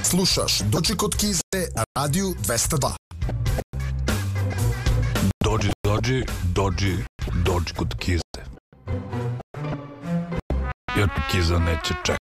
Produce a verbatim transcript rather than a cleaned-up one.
Slušaš Dođi kod Kize, Radio dvesta dva. Dođi, dođi, dođi, dođi kod Kize. Jer Kiza neće čekati.